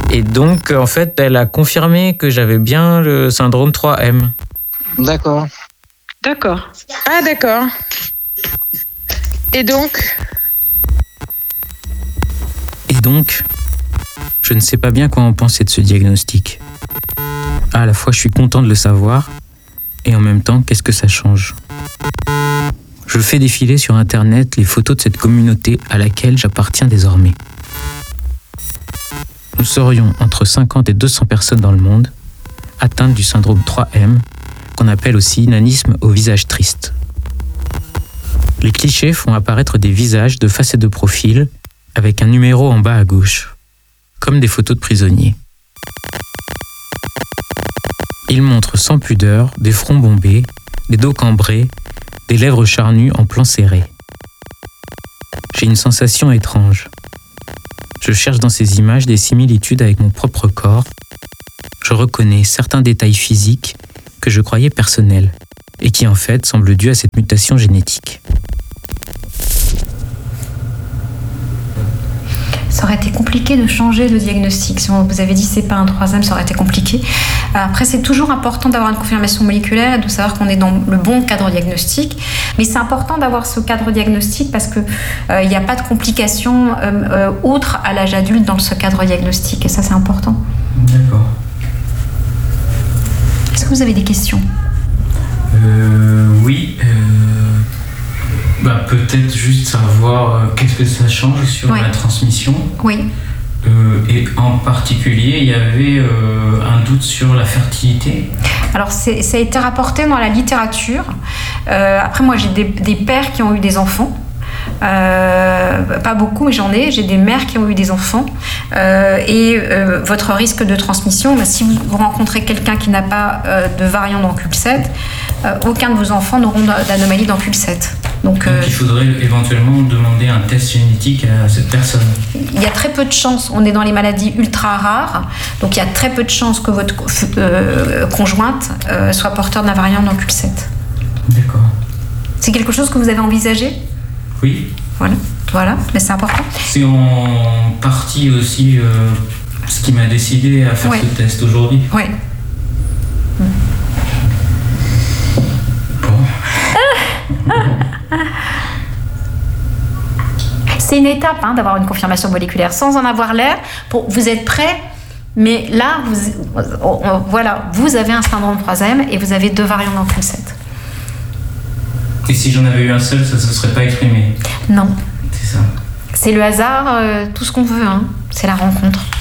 Et donc, en fait, elle a confirmé que j'avais bien le syndrome 3M. D'accord. D'accord. Ah, d'accord. Et donc, je ne sais pas bien quoi en penser de ce diagnostic. À la fois, je suis content de le savoir, et en même temps, qu'est-ce que ça change ? Je fais défiler sur Internet les photos de cette communauté à laquelle j'appartiens désormais. Nous serions entre 50 et 200 personnes dans le monde atteintes du syndrome 3M, qu'on appelle aussi nanisme au visage triste. Les clichés font apparaître des visages de face et de profil avec un numéro en bas à gauche, comme des photos de prisonniers. Ils montrent sans pudeur des fronts bombés, des dos cambrés, des lèvres charnues en plan serré. J'ai une sensation étrange. Je cherche dans ces images des similitudes avec mon propre corps. Je reconnais certains détails physiques que je croyais personnels et qui en fait semblent dus à cette mutation génétique. Ça aurait été compliqué de changer de diagnostic. Si on vous avait dit c'est pas un 3M, ça aurait été compliqué. Après, c'est toujours important d'avoir une confirmation moléculaire et de savoir qu'on est dans le bon cadre diagnostique. Mais c'est important d'avoir ce cadre diagnostic parce que il n'y a pas de complications autres à l'âge adulte dans ce cadre diagnostic. Et ça, c'est important. D'accord. Est-ce que vous avez des questions ? Oui. Peut-être juste savoir qu'est-ce que ça change sur la transmission. Oui. Et en particulier, il y avait un doute sur la fertilité. Alors, ça a été rapporté dans la littérature. Après, moi, j'ai des pères qui ont eu des enfants. Pas beaucoup, mais j'en ai. J'ai des mères qui ont eu des enfants. Votre risque de transmission, si vous rencontrez quelqu'un qui n'a pas de variant dans CUL7, aucun de vos enfants n'auront d'anomalie dans CUL7. Donc il faudrait éventuellement demander un test génétique à cette personne. Il y a très peu de chances, on est dans les maladies ultra rares, donc il y a très peu de chances que votre conjointe soit porteur d'un variant dans CUL7. D'accord. C'est quelque chose que vous avez envisagé ? Oui. Voilà, mais c'est important. C'est en partie aussi ce qui m'a décidé à faire ce test aujourd'hui. Oui. C'est une étape d'avoir une confirmation moléculaire sans en avoir l'air. Vous êtes prêt, mais là, vous avez un syndrome 3M et vous avez 2 variants dans CUL7. Et si j'en avais eu un seul, ça ne se serait pas exprimé ? Non. C'est ça. C'est le hasard, tout ce qu'on veut. C'est la rencontre.